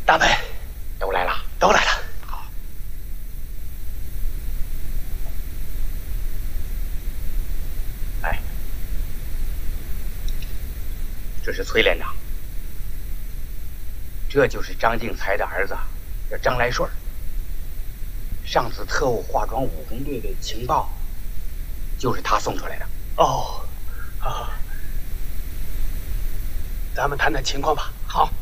大美都来了， 都来了。 好。哎，这是崔连长，这就是张敬才的儿子，叫张来顺。上次特务化妆武工队的情报，就是他送出来的。 哦，啊，咱们谈谈情况吧。 好。